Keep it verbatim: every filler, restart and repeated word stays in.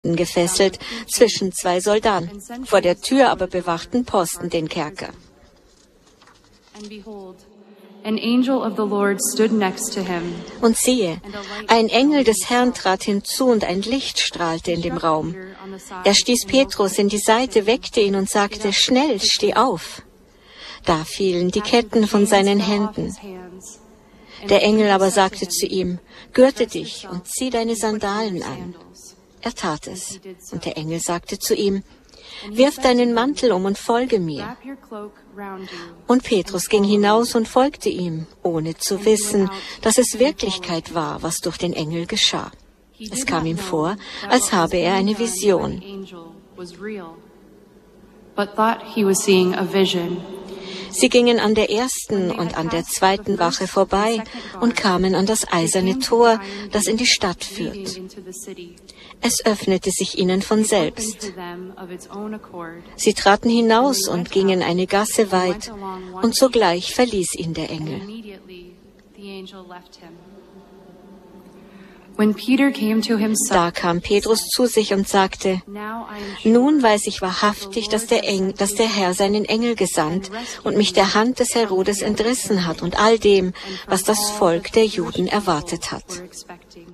gefesselt zwischen zwei Soldaten. Vor der Tür aber bewachten Posten den Kerker. Und siehe, ein Engel des Herrn trat hinzu und ein Licht strahlte in dem Raum. Er stieß Petrus in die Seite, weckte ihn und sagte, schnell, steh auf. Da fielen die Ketten von seinen Händen. Der Engel aber sagte zu ihm, gürte dich und zieh deine Sandalen an. Er tat es. Und der Engel sagte zu ihm, wirf deinen Mantel um und folge mir. Und Petrus ging hinaus und folgte ihm, ohne zu wissen, dass es Wirklichkeit war, was durch den Engel geschah. Es kam ihm vor, als habe er eine Vision. Sie gingen an der ersten und an der zweiten Wache vorbei und kamen an das eiserne Tor, das in die Stadt führt. Es öffnete sich ihnen von selbst. Sie traten hinaus und gingen eine Gasse weit, und sogleich verließ ihn der Engel. Da kam Petrus zu sich und sagte, nun weiß ich wahrhaftig, dass der, Engel, dass der Herr seinen Engel gesandt und mich der Hand des Herodes entrissen hat und all dem, was das Volk der Juden erwartet hat.